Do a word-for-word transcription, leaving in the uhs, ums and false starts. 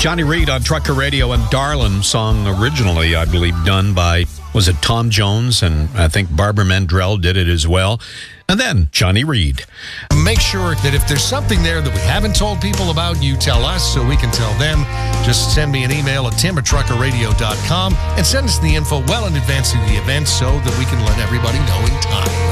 Johnny Reed on Trucker Radio, and Darlin' song originally, I believe, done by, was it Tom Jones? And I think Barbara Mandrell did it as well. And then Johnny Reed. Make sure that if there's something there that we haven't told people about, you tell us so we can tell them. Just send me an email at tim at trucker radio dot com and send us the info well in advance of the event so that we can let everybody know in time.